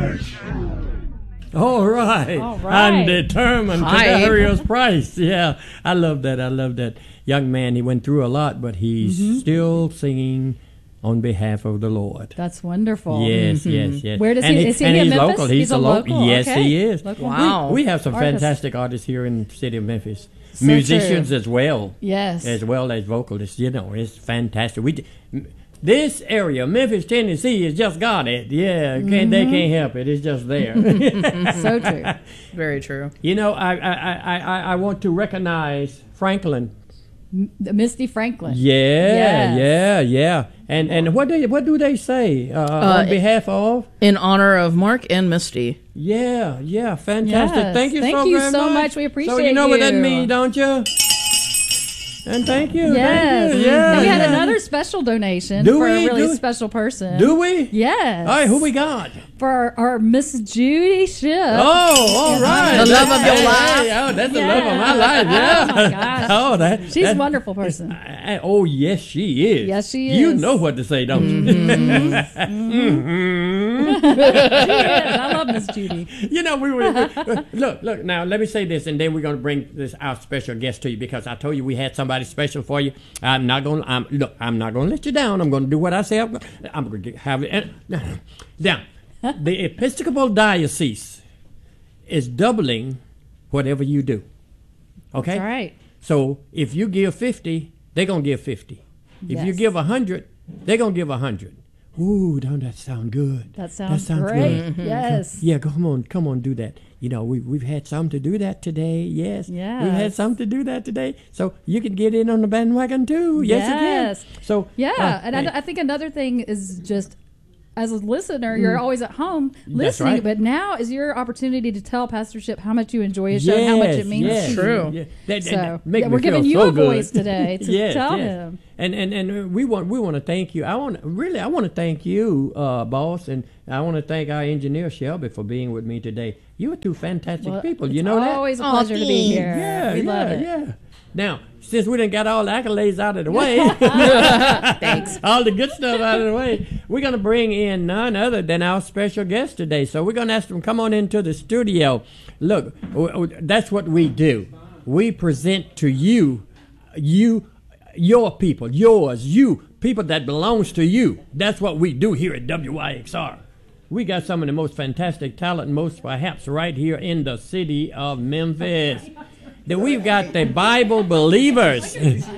All right. All right. I'm determined to Darius Price. Yeah, I love that. I love that. Young man, he went through a lot, but he's still singing on behalf of the Lord. That's wonderful. Yes, yes, yes. Where does he? Is he and in he's Memphis? local. He's a local. Yes, Okay. he is. Local. Wow. We have some Artists. fantastic artists here in the city of Memphis. So Musicians true. as well. Yes. As well as vocalists. You know, it's fantastic. This area, Memphis, Tennessee, is just got it. Yeah, they can't help it. It's just there. So true. Very true. You know, I want to recognize Franklin. Misty Franklin. Yeah, Yes. yeah. And what do they say on behalf of? In honor of Mark and Misty. Yeah, fantastic. Yes. Thank you Thank so you very so much. much. We appreciate So you know what that you. means, don't you? And thank you. Yes. Thank you. Yeah. And we had yeah. another special donation Do for we? a really Do we? special person. Do we? Yes. All right, who we got? For our Miss Judy Shipp. Oh, all right. The love of your Hey, life. hey, oh, that's the Yeah. love of my life. Yeah. Oh, my gosh. Oh, She's that, a wonderful person. Oh, yes, she is. Yes, she You is. know what to say, don't you? Yes, I love Miss Judy. You know, we look. Now, let me say this, and then we're going to bring this our special guest to you because I told you we had somebody special for you. I'm not going to let you down. I'm going to do what I say. I'm going to have it. Now, the Episcopal Diocese is doubling whatever you do. Okay. That's right. So if you give 50, they're going to give 50. If you Yes. give 100, they're going to give 100. Ooh, don't that sound good? That sounds good. great. Yes. Yeah, come on, do that. You know, we've had some to do that today. Yes. Yes. We've had some to do that today. So you can get in on the bandwagon too. Yes, Yes. again. So Yeah, and hey, I think another thing is just as a listener, you're always at home listening, right. but now is your opportunity to tell Pastor Ship how much you enjoy his show and how much it means yes, to True. Yeah. you. That So make me we're feel giving you so a good. voice today to Yes, tell yes. him. And we want to thank you. I want to thank you, boss, and I want to thank our engineer Shelby for being with me today. You are two fantastic Well, people. it's You know that? always a pleasure to be here. Yeah, we love it. Yeah. Now, since we done got all the accolades out of the way, Thanks. all the good stuff out of the way, we're going to bring in none other than our special guest today. So we're going to ask them to come on into the studio. Look, that's what we do. We present to you, your people, you, people that belongs to you. That's what we do here at WYXR. We got some of the most fantastic talent, most perhaps right here in the city of Memphis. Then we've got the Bible believers.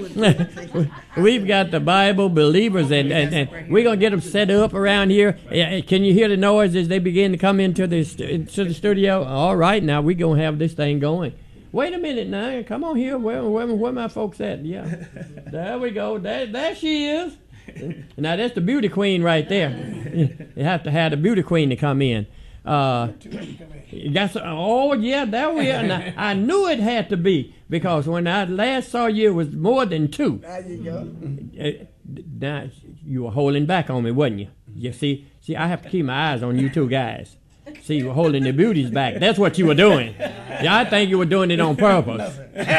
We've got the Bible believers, and we're going to get them set up around here. Can you hear the noise as they begin to come into the studio? All right, now we're going to have this thing going. Wait a minute now. Come on here. Where my folks at? Yeah. There we go. There she is. Now, that's the beauty queen right there. You have to have the beauty queen to come in. There we are. Now, I knew it had to be because when I last saw you, it was more than two. There you go. Now, you were holding back on me, wasn't you? You see, I have to keep my eyes on you two guys. See, you were holding the beauties back. That's what you were doing. Yeah, I think you were doing it on purpose.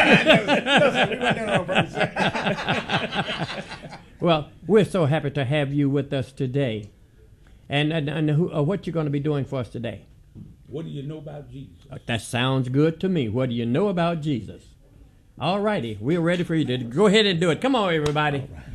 Well, we're so happy to have you with us today. And what you're going to be doing for us today? What do you know about Jesus? That sounds good to me. What do you know about Jesus? All righty, we're ready for you to go ahead and do it. Come on, everybody.